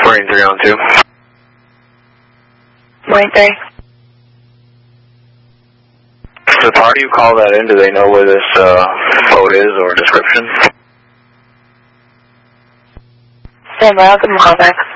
Marine 3 on 2. Marine 3. The party who called that in, do they know where this boat is or description? Stand by, I'll give them a call back.